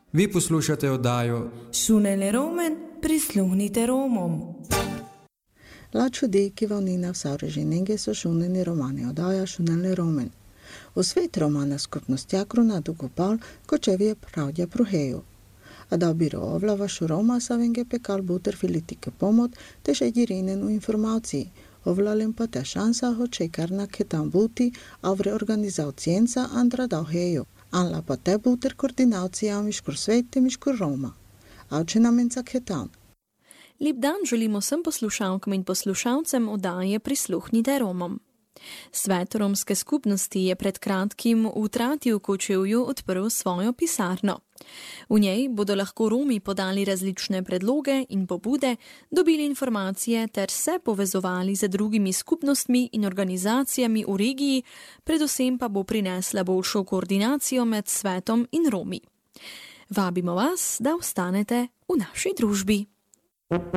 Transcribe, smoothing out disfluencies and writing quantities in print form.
Vi poslušate oddajo Šunele Romen, prisluhnite Romom. La čudi, ki valnina vsa režinenge so šuneni romani oddaja Šunele Romen. U svet romana skupnostja kruna dugopal kočevije pravdja pruheju. A da biro ovlava šuroma savenge pekal buter filitike pomot te šedirinen informaciji. Ovlalem pa te šansa ho čekarna ketan buti avre organizacijenca andra dauheju. Anla pa te buter koordinacija miškur svete miškur Roma. Avčena menca ketan. Lep dan želimo vsem poslušalkam in poslušalcem oddaje Prisluhnite Romom. Svet romske skupnosti je pred kratkim v Trati v Kočevju odprl svojo pisarno. V njej bodo lahko Romi podali različne predloge in pobude, dobili informacije ter se povezovali z drugimi skupnostmi in organizacijami v regiji, predvsem pa bo prinesla boljšo koordinacijo med svetom in Romi. Vabimo vas, da ostanete v naši družbi.